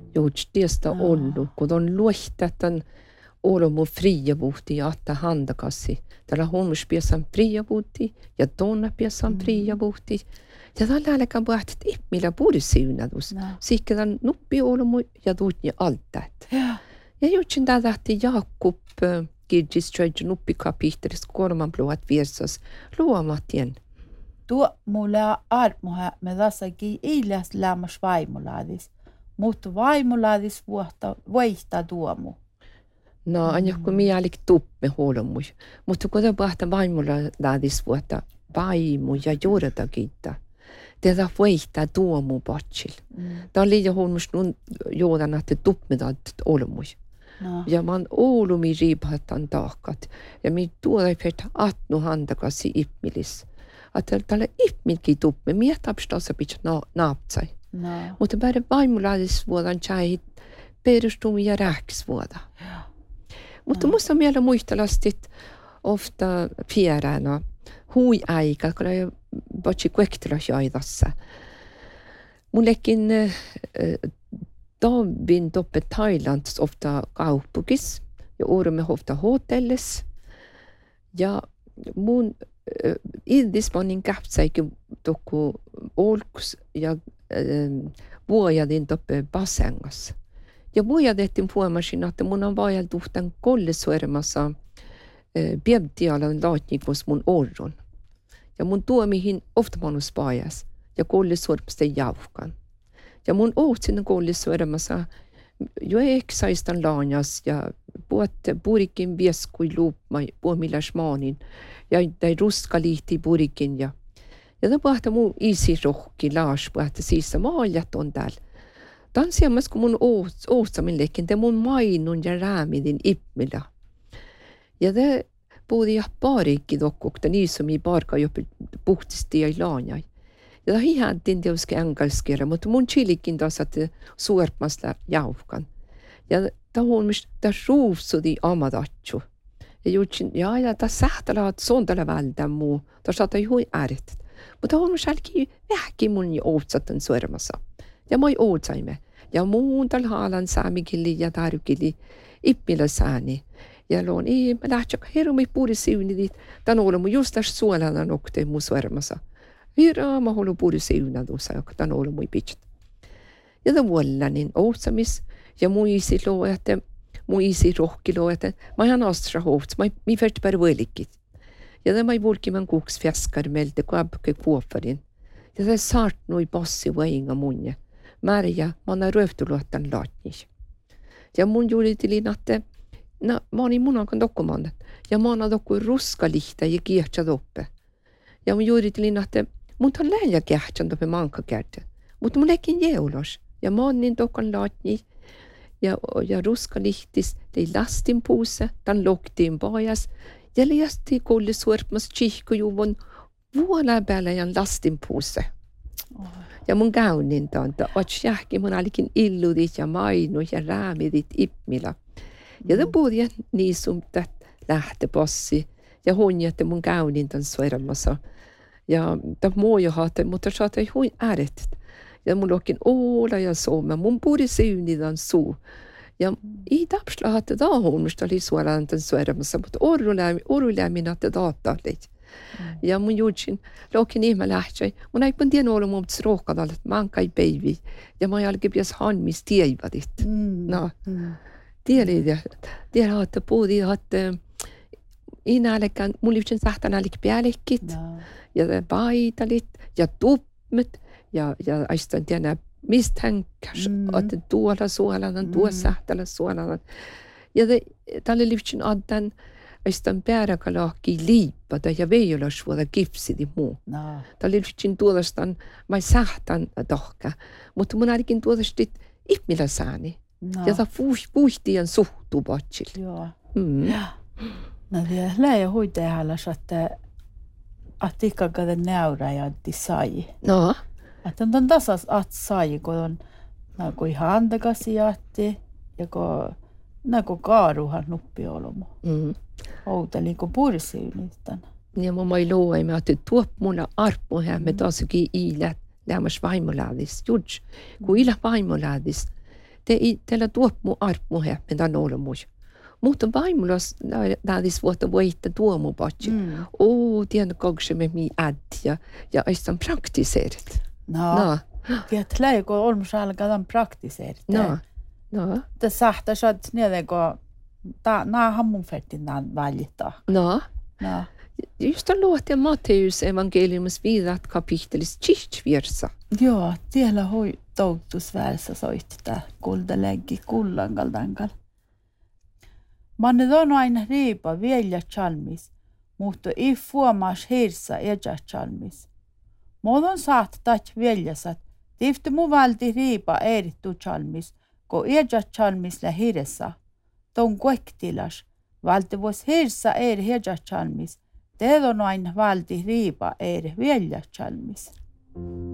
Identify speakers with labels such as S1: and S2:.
S1: Juuri tiestä ollut, kun on luohtätän olomu friavuhti ja atta handakassi. Tällä huomus piessan friavuhti ja tonna piessan friavuhti. Ja tällä älkää puhut, että millä puhdisiunadus. Siikki tämän nuppi olomu ja tuutni altaat. Ja juuri tähti Jakob kirjisträjä nuppi kapittelis kolman pluat viesas luomatien.
S2: Tuo mulla armoha me tässäkin iläs lämmäs vaimolaadis. Mutta vaimolaadis voihtaa tuomu.
S1: No, aina kun minä olin tuppe huolomui. Mutta kun te puhutaan vaimolaadis vuotta vaimu ja juurata kiittää. Tätä voihtaa tuomu patsil. Tämä on liian huomus nun juodan, että tupmetat olomui. Ja mä oon olumi riipahtan taakkat. Ja minä tuoda petä atnu handakassi ipmilis. Että tällä ipmilkin tuppe. Minä tapstassa pitää naaptsai. Mutta bara vaimolaadisvuodan tjähit perustumia ja rääkisvuoda. Mutta musta mielä muistelastit ofta pieränä hui aika, kun ei vaatsi kuektelas jaidassa. Mullekin Davin toppe Thailands ofta kaupungis ja uuramme ofta hotellis. Ja mun idispanin käpsäikin tokku olkus ja vuojadin toppe bassengas. Ja vuojadettiin puhumasin, että mun on vajaltu tämän kollesuermassa biebtialan laatnikos mun orron. Ja mun tuomihin ofta manus pajas ja kollesuermasta jauhkan. Ja mun ohtsin kollesuermassa jo eksaistan laanjas ja purikin vieskui luupma puhmillas maanin ja tai ruskaliihti purikin ja tämä puhutaan mun isi rohki laas puhutaan siis maaljat on täällä. Tämä on semmoista, kun mun ootsaminlekin, te mun mainun ja räämidin ippmillä. Ja te puhutaan ja parikin tokkukta, niisumi parka jo puhtisti ja laanjai. Ja tämä hihantin teoski engelskirja, mutta mun chilikin taas, että suorpmasta jauhkan. Ja tämä on myös, tämä ruuvsudi amadatju. Ja juuri, ja tämä sähtälä, että sondalla vältään muu, tämä saattaa juuri äärettä. Mutta on myös jälkeen vähänkin mun ootsatten suormassa. Ja moi ootsaimme. Ja muun tällä haalan saamikili ja tarukili ippillä sääni. Ja loon, mä lähtsä herumi puhdisiunidit. Tän olemme just tässä suolana nokteen mun suormassa. Viraa mä haluan puhdisiunadussa, joka tän olemme pität. Ja tämän vuollanin ootsamis. Ja mun isi loo, että mun isi rohki loo, että mä ihan astra hoofts. Mä färti bara vuolikit. Ja tämä ei vulkiman kuks fjäskar melte kuabke kuofarin. Ja tämä saartnui passi vainga munja. Märja, mä oon röftuluottan laatnis. Ja mun juuritilin, että mä oon munakan dokumantat. Ja mä oon dokku ruskalihta ja kiehtsä doppe. Ja mun juuritilin, että mun on läjä kiehtsän doppe mankakärtä. Mutta mun lekin jeulos. Ja mä oon niin dokkan laatnis. Ja ruskalihtis, tei lastin puuse, tan loktiin pajas. Ja liästi kolle suorpmas tsihkujuvun vuola päällä ja lastin puuse. Ja mun kaunin tanta, ots jähki mun alikin illudit ja mainut ja räämidit ippmillä. Ja tämä puhuja niin sumtat lähtöpossi ja hunjatte mun kaunin tan suoramassa. Ja tämä muoja haatte, mutta saatte huin ääret. Ja mun lokin oola ja sooma, mun puhudi syynnidan suu. Ja ei tapsla haatte daahonmusta oli suoraan tan suoramassa, mutta orulämin haatte daatalit. Ja mun juutsin lokin ihme lähtsä. Mun ei pun tien olla mun rohkadalla, että mankai päivi. Ja mä jälkeen pias hanmis tievadit. No, tiedä haatte puhudi haatte inälekään, mun liitsin sähtän älik päälekit. Ja paitalit ja tuppmet. Ja aistan tiedä mistä hänkäs, että tuolla suolanan, tuolla sähtällä suolanan. Ja tälle liitsin addan aistan pääräkalahki liippada ja veijolasvuoda kipsidi muu. Tälle liitsin tuodastan mai sähtän tohka, mutta mun ainakin tuodastit ihmillä sääni. Ja tämä puhtian suhtuu patsil.
S2: Joo. No det lär jag hoitajalla että ikkaga näura ja sai.
S1: No.
S2: Että on tasas sai, kun on nagu ihan andakasiaatti ja kun nagu kaaruhan nuppi olomu. Outeli kun pursiunittan.
S1: Ja mä ei luoimme, että tuop mulla arpo här med taasukin iilät lämmäs vaimolaadis. Juts, kun ila vaimolaadis. teillä tuopmu arpmu heppentä olemus. Mutta vaimulas nähdis vuotta voitte tuomu patsi. Tiedän koksemme mi ädja ja eistan praktiseerit.
S2: No. Tiedät läikö olmus alkaa praktiseerit.
S1: No.
S2: Det sahta saat niedeko nää hammun fettin nään väljittaa.
S1: No. Just luotia Matteus evankeliumus 5 kapittelis 6 versa.
S2: Joo, tiellä hoi toutusväärssä soittaa kultaleggi kullangaldankal. Manne on aina riipa vielä chalmis, mutta ei fuomas hirsa eja chalmis. Muodon saat tach veljasat, tifte mu valti riipa erittu chalmis, ko eja chalmis la hirsa. Ton kuektilas, valti vois hirsa eja chalmis, teedon aina valti riipa vielä chalmis.